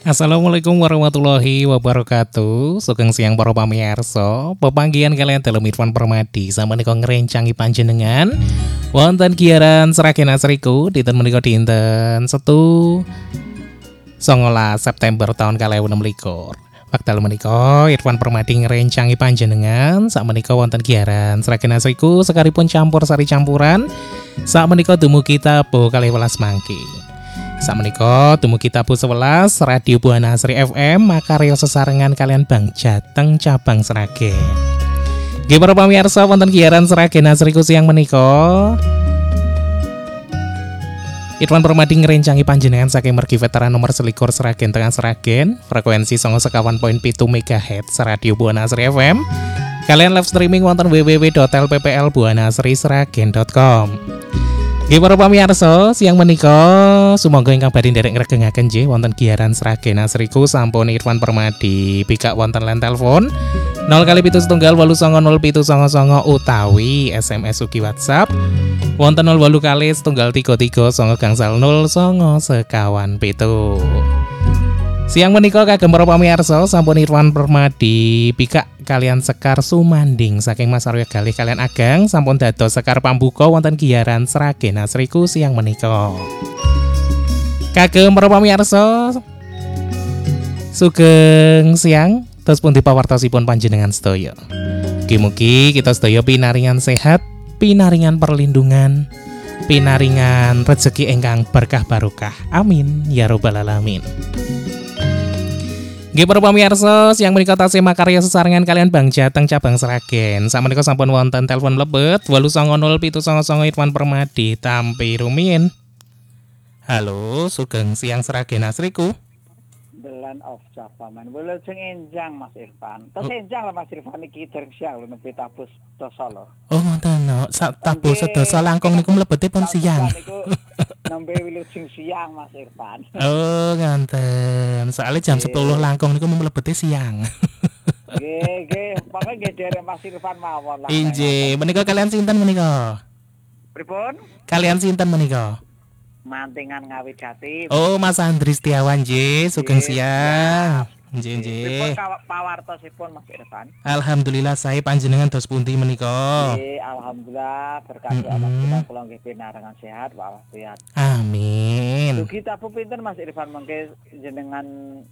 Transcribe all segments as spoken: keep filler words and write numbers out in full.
Assalamualaikum warahmatullahi wabarakatuh. Sugeng siang para pamirsa. Pepanggihan kalian dalam Irfan Permadi sama niko ngrencangi panjenengan wonten giaran Sragen Asriku dinten menika dinten Setu songolas September tahun kalih ewu enem likur. Wekdal menika Irfan Permadi ngrencangi panjenengan sak menika wonten giaran Sragen Asriku sekaripun campur sari campuran sak menika dumugi tabuh kalih welas mangki. Sakmenika dumugi tabuh sewelas Radio Buana Asri F M makarya sesarengan kalian Bang Jateng cabang Sragen. Nggih para pamirsa wonten giaran Sragen Asriku siang menika Irfan Permadi ngrencangi panjenengan saking mergi veteran nomor selikur Sragen Tengah Sragen frekuensi songo sekawan poin pitu megahertz Radio Buana Asri F M. Kalian live streaming wonten w w w titik l p p l buana asri sragen titik com. Nggih para pamirsa, siang menika sumangga ingkang badhe nderek ngregengaken nggih wonten giaran Sragen Asriku sampun Irfan Permadi pikak wonten line telepon nol kali pitu setunggal wolu songo nol pitu songo songo utawi S M S ugi WhatsApp wonten nol wolu kali setunggal tiga tiga songo gangsal nol songo sekawan pitu. Siang menika kagem para pamirsa sampun Irfan Permadi pikak kalian Sekar Sumanding saking Mas Arya Galih kalian Agang sampun dados sekar pambuka wonten giaran Sragen Asriku siang menika. Kagem para pamirsa sugeng siang terus pun dipawartosipun panjenengan sedaya. Mugi-mugi kita sedaya pinaringan sehat, pinaringan perlindungan, pinaringan rezeki ingkang berkah barokah. Amin ya robbal alamin. Nggih para pamirsa, siang menika tasih makarya sesarengan kalian Bang Jateng cabang Sragen. Sakmenika sampun wonten telepon mlebet wolu songo nol pitu songo songo Irfan Permadi tampi rumiyin. Halo, sugeng siang Sragen Asriku. The Land of Java man. Boleh sing enjang Mas Irfan. Terus enjang lah Mas Irfan iki dereng siang lho nembe tabus dosa lho. Oh ngoten no, sak tabus sedasa langkung niku mlebetipun siang. Nembe wilujeng siang Mas Irfan. Oh ngoten. Soalnya jam sepuluh langkung niku mlebete siang. Nggih, nggih, pokoke nggih derek Mas Irfan mawon lah. Injih, menika kalian sinten menika? Pripun? Kalian sinten menika? Mantingan Ngawi Jati. Oh, Mas Andri Setiawan nggih, sugeng siang. Nggih, nggih. Pripun pawartosipun Mas Irfan? Alhamdulillah saya panjenengan dos pundi menika. Nggih, alhamdulillah berkat doa Mas kita kula nggih pinarengan sehat walafiat. Amin. Dugi tabuh pinten Mas Irfan mengke jenengan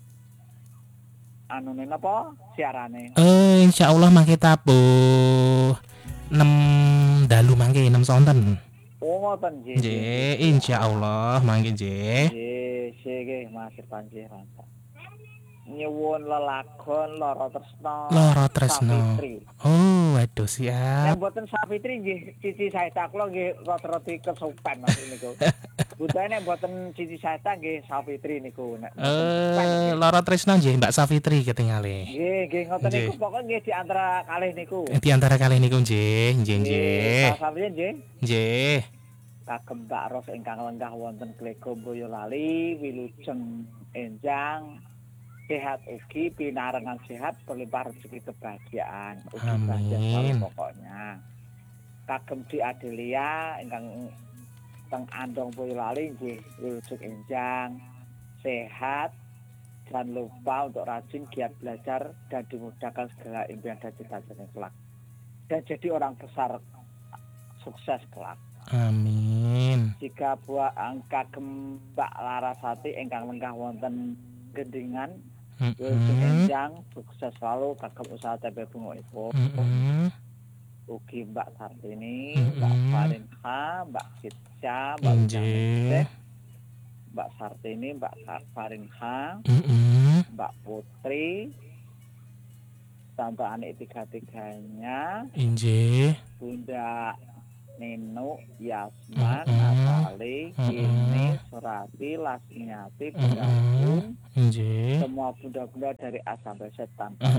anu napa siarane? Eh insyaallah mangke tabuh enam dalu mangke enam sonten. Oh ngoten nggih. Nggih, insyaallah mangke nggih. Nggih, nggih Mas Irfan nggih. Nyuwun lelagon Lara Tresna. Lara Tresna. Safitri. Oh, waduh Nek siap. mboten Safitri nggih Cici Saeta kula nggih rada-rada kesupen Mas niku. Budane nek mboten Cici Saeta nggih Safitri niku nek. Eh Lara Tresna nggih Mbak Safitri ketingale. Nggih, nggih ngoten niku pokoke nggih di antara kalih niku. Di antara kalih niku nggih, nggih nggih. Salah sampeyan nggih. Nggih. Kagem Mbak Ros ingkang lenggah wonten Glego Boyolali, wilujeng enjang, sehat ugi, pinarengan sehat, berlimpah rezeki kebahagiaan, ugi bahagia selalu pokoknya. Kagem Di Adelia ingkang teng Andong Boyolali nggih wilujeng enjang, sehat, jangan lupa untuk rajin giat belajar dan dimudahkan segala impian dan cita-cita kelak. Dan jadi orang besar sukses kelak. Amin. Jika buah angka Mbak Larasati ingkang lenggah wonten Gendingan, wilujeng enjang, sukses selalu kagem usaha tempe bunga ibu. Ugi Mbak Sartini, Mbak Farinha, Mbak Sitya, Mbak Ujang, Mbak Sartini, Mbak Farinha, Mbak Putri, sampai anak tiga-tiganya, Injih. Bunda Nino, Yasman, Natali, Kini, Surati, Lasmiati, Bunda Pun, semua bunda-bunda dari A sampai Z tanpa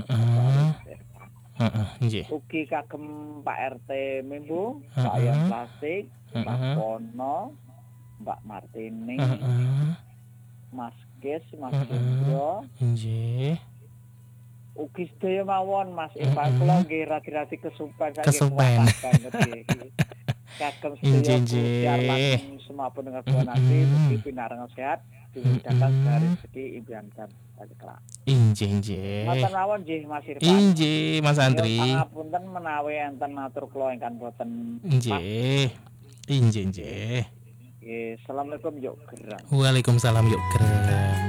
ugi kagem Pak R T Mimbu, Pak Yan Plastik, Mbak Pono, Mbak Martini, Mas Kis, Mas Gendro, ugi sedaya mawon Mas Irfan kula nggih radi-radi kesupen kesupen. Kagem sedaya siar lan semua pendengar buana nanti mugi pinarengan sehat dimudahkan dari rezeki impian dan kelak. Injih injih. Matur nuwun nggih Mas Irfan. Injih Mas Andri. Pangapunten menawi enten matur kula ingkang boten. Injih. Injih injih. Nggih, Assalamualaikum yuk gerang. Waalaikumsalam yuk gerang.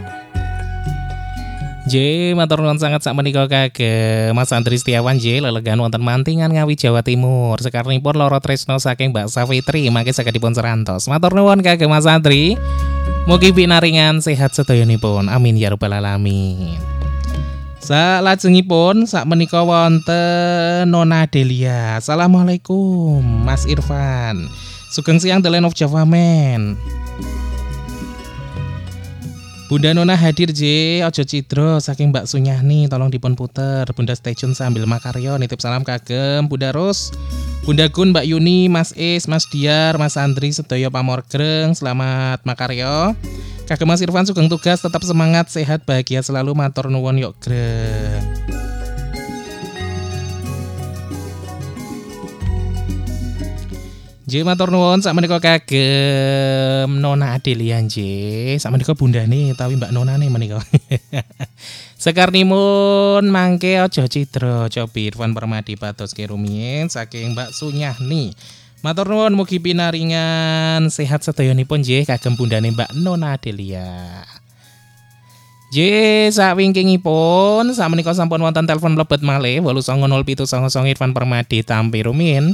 J, matur nuwun sangat sak menika kagem Mas Andri Setiawan J, lelegan wonten Mantingan Ngawi Jawa Timur. Sekarenipun loro tresno saking Mbak Safitri mangke saged dipun serantos. Matur nuwun kagem Mas Andri. Mugi pinaringan sehat sedayanipun. Amin ya rabbal alamin. Salajengipun sak menika wonten Nona Delia. Assalamualaikum Mas Irfan. Sugeng siang The Land of Java Man. Bunda Nona hadir J, ojo cidro saking Mbak Sunyahni, tolong dipun puter. Bunda stay tune sambil makaryo, nitip salam kagem Bunda Ros, Bunda Gun, Mbak Yuni, Mas Is, Mas Diar, Mas Andri, sedaya pamorgreng, selamat makaryo. Kagem Mas Irfan sugeng tugas, tetap semangat, sehat, bahagia selalu, matur nuwun yok greng. J, matur nuwun sak menika kagem Nona Adelia J. Sak menika bundane utawi Mbak Nonane menika. Sekarnimun mangke aja cidra cobi Irfan Permadi patoske rumiyin saking Mbak Sunyahni. Matur nuwun mugi pinaringan sehat sedayanipun J kagem bundane Mbak Nona Adelia. J, sak wingkingipun sak menika sampun wonten telepon mlebet malih wolu sanga nol pitu sanga sanga Irfan Permadi tampi rumiyin.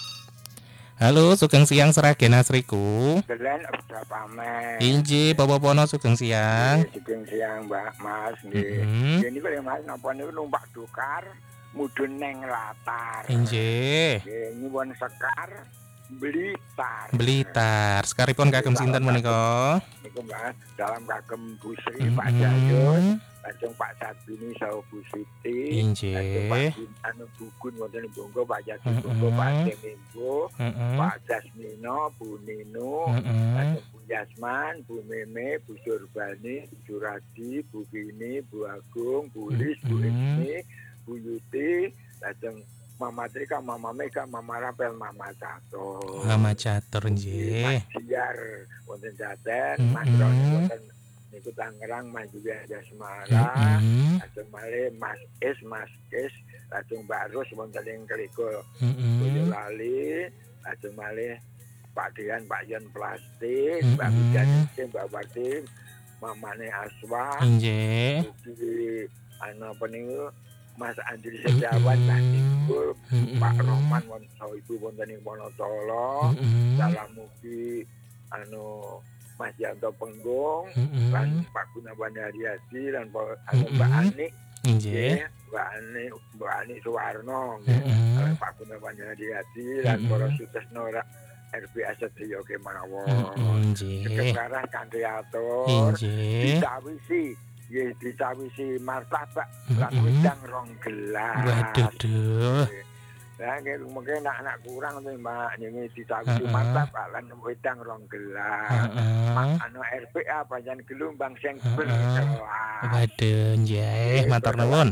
Halo, sugeng siang Seragen Asriku. Delan udah pamer. Inji, Bapak Pono sugeng siang. Sugeng siang, Mbak Mas. Nggih. Mm-hmm. Ini kok Mas napa niku numpak dokar mudhun neng latar. Inji. Nggih, nyuwun sekar Blitar. Blitar. Sekaripun kagem sinten menika? Niku Mas, dalam kagem Bu Sri Mm-hmm. Pak Jayus, lajeng Pak Sabini saha Bu Siti. Inji. Lajeng Pak anu Bugun wonten Bonggo, Pak Jati Bonggo, Pak Deminggo, Pak Jasmino, Bu Nino, lajeng Bu Yasman, Bu Meme, Bu Surbani, Bu Juradi, Bu Bini, Bu Agung, Bu Lis, Bu Ismi, Bu Yuti, lajeng Mama Trika, Mama Mega, Mama Rapel, Mama Catur. Mama Catur nggih. Mas Diar wonten Jaten, Mas Roni wonten niku Tangerang, Mas juga ada Semarang. Lajeng malih Mas Es, Mas Kes, lajeng Mbak Ros wonten ing Kliko Boyolali, lajeng malih Pak Dian, Pak Yon Plastik, Mbak Wijan, Mbak Wati, Mamane Aswa, Nggih. Ugi ana apa niku Mas Andri Setiawan, Mas Ibu, Pak Rohman wonten ibu wonten ing Wonotolo. Salam mugi anu Mas Yanto Penggung, lan Pak Gunawan Haryadi, lan anu Mbak Ani, Nggih. Mbak Ani, Mbak Ani Suwarno, lan Pak Gunawan Haryadi, lan para Sutresno R B A sedaya kemawon. Nggih. Sekarang kanthi atur, Nggih. ditawisi nggih ditawisi martabak lan wedang rong gelas. Waduh duh. Lah nggih mungkin anak-anak kurang to Mbak niki ditawisi martabak lan wedang rong gelas. Mak anu R P A pancen gelombang sing berkelas. Waduh nggih, matur nuwun.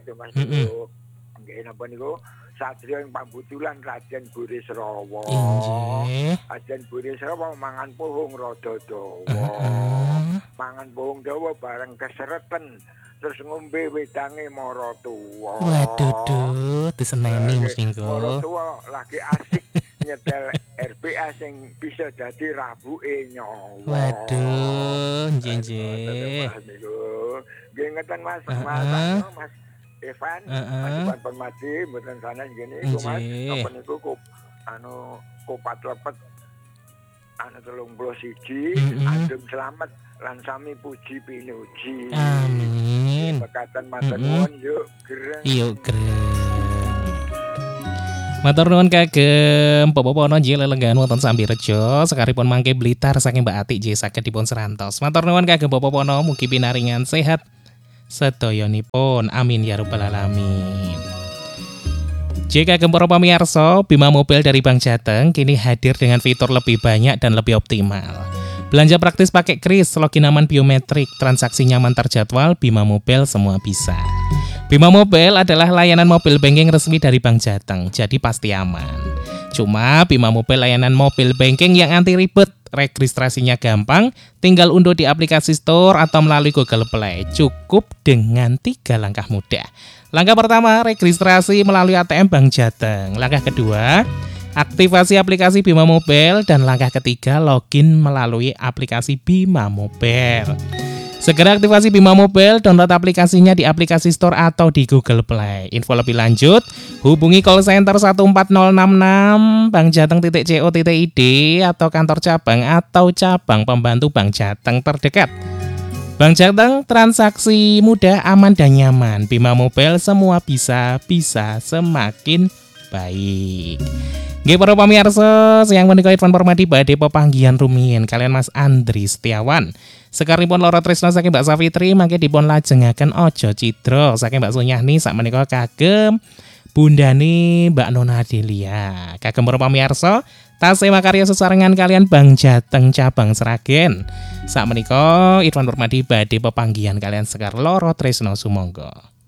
Nggih napa niku Satrio ing pambutulan Raden Burisrawa. Nggih. Raden Burisrawa mangan pohong rada dawa. Mangan pohong dawa bareng kesereten terus ngombe wedange mara tuwa. Waduh duh, diseneni Mas Minggu. Mara tuwa lagi asik nyetel R P A sing bisa dadi rabuke nyawa. Waduh, nggih nggih. Nggih ngeten Mas, Mas, Mas Evan, Mas Evan Permadi, mboten sanes ngene iku Mas, napa niku kok anu kopat lepet anu telung puluh siji, adem selamat lan sami puji pinuji. Amin. Bekatan matur nuwun yuk gereng. Yuk gereng. Matur nuwun kagem Bapak Pono nggih lelenggan wonten Sambirejo, sekaripun mangke Blitar saking Mbak Ati nggih saged dipun serantos. Matur nuwun kagem Bapak Pono mugi pinaringan sehat sedayanipun. Amin ya rabbal alamin. Jika para pamirsa, Bima Mobil dari Bank Jateng kini hadir dengan fitur lebih banyak dan lebih optimal. Belanja praktis pakai kris, login aman biometrik, transaksi nyaman terjadwal, Bima Mobil semua bisa. Bima Mobil adalah layanan mobil banking resmi dari Bank Jateng, jadi pasti aman. Cuma Bima Mobile layanan mobil banking yang anti ribet, registrasinya gampang, tinggal unduh di aplikasi Store atau melalui Google Play. Cukup dengan tiga langkah mudah. Langkah pertama, registrasi melalui A T M Bank Jateng. Langkah kedua, aktivasi aplikasi Bima Mobile. Dan langkah ketiga, login melalui aplikasi Bima Mobile. Segera aktivasi Bima Mobile, download aplikasinya di aplikasi Store atau di Google Play. Info lebih lanjut, hubungi call center satu empat nol enam enam bank jateng titik co titik id atau kantor cabang atau cabang pembantu Bank Jateng terdekat. Bank Jateng, transaksi mudah, aman, dan nyaman. Bima Mobile, semua bisa, bisa semakin baik. Nggih para pamirsa, siang menika Irfan Permadi badhe pepanggihan rumiyin kalian Mas Andri Setiawan. Sekaripun loro tresna saking Mbak Safitri mangke dipun lajengaken Ojo Cidro saking Mbak Sunyahni sak menika kagem bundane Mbak Nona Delia. Kagem para pamirsa, tasih makarya sesarengan kalian Bank Jateng cabang Sragen. Sak menika Irfan Permadi badhe pepanggihan kalian sekar loro tresna sumangga.